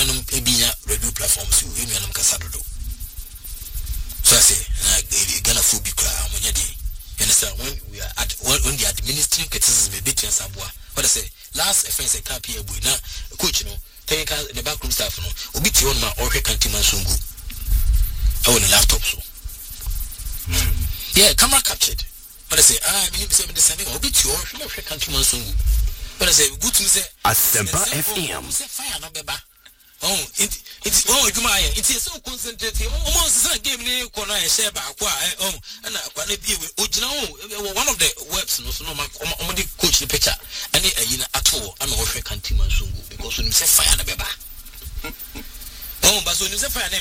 Enuanum Ebinya radio platforms, Enuanum Casadodo. So I say, Ghana Phobia, Munyadi. You understand? When we are when the administering criticism a bit in Sabua, what I say, last offense a cap here, now, coach, the backroom staff, Obit on my Orca Cantiman Sungu. Oh, the laptop, so. Yeah, camera captured. But I say, I mean, 77, Obit your Orca Cantiman Sungu. But I say, good to say, Asempa FM. Fire no beba. Oh, it's so concentrated. Almost a game near Kona share back. Oh, and one of the webs no coach the picture. And at all, I'm a can't because when you say fire no beba. Oh, but when you say fire name,